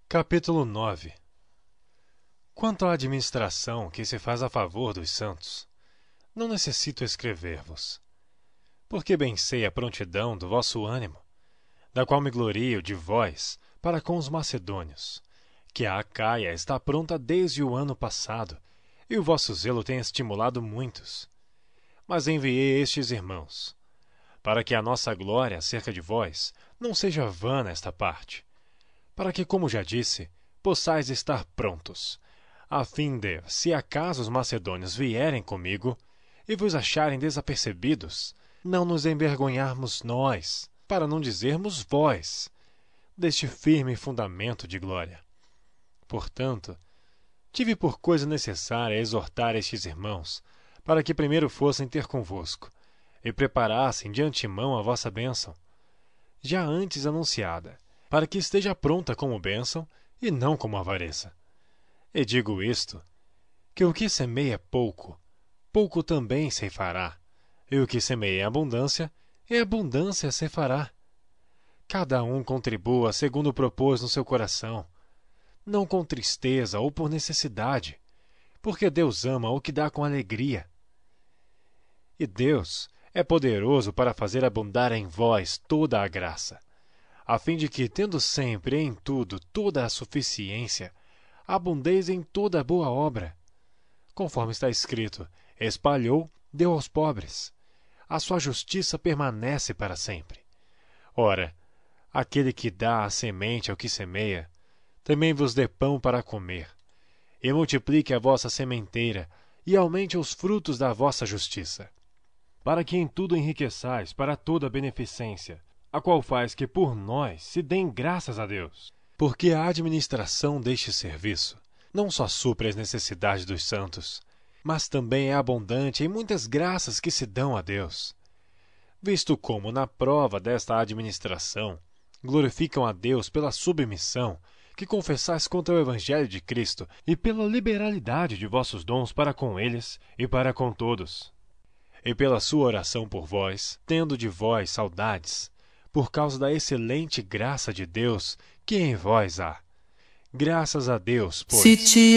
Capítulo 9. Quanto à administração que se faz a favor dos santos, não necessito escrever-vos, porque bem sei a prontidão do vosso ânimo, da qual me glorio de vós para com os macedônios, que a Acaia está pronta desde o ano passado, e o vosso zelo tem estimulado muitos. Mas enviei estes irmãos, para que a nossa glória acerca de vós não seja vã nesta parte, para que, como já disse, possais estar prontos, a fim de, se acaso os macedônios vierem comigo e vos acharem desapercebidos, não nos envergonharmos nós, para não dizermos vós, deste firme fundamento de glória. Portanto, tive por coisa necessária exortar estes irmãos, para que primeiro fossem ter convosco, e preparassem de antemão a vossa bênção, já antes anunciada, para que esteja pronta como bênção e não como avareza. E digo isto, que o que semeia pouco, pouco também ceifará, e o que semeia abundância, em abundância ceifará. Cada um contribua segundo propôs no seu coração, não com tristeza ou por necessidade, porque Deus ama o que dá com alegria. E Deus é poderoso para fazer abundar em vós toda a graça, a fim de que, tendo sempre em tudo toda a suficiência, abundeis em toda boa obra. Conforme está escrito, espalhou, deu aos pobres. A sua justiça permanece para sempre. Ora, aquele que dá a semente ao que semeia, também vos dê pão para comer, e multiplique a vossa sementeira, e aumente os frutos da vossa justiça, para que em tudo enriqueçais para toda beneficência, a qual faz que por nós se deem graças a Deus. Porque a administração deste serviço não só supre as necessidades dos santos, mas também é abundante em muitas graças que se dão a Deus. Visto como, na prova desta administração, glorificam a Deus pela submissão que confessais contra o Evangelho de Cristo e pela liberalidade de vossos dons para com eles e para com todos. E pela sua oração por vós, tendo de vós saudades, por causa da excelente graça de Deus que em vós há. Graças a Deus, pois...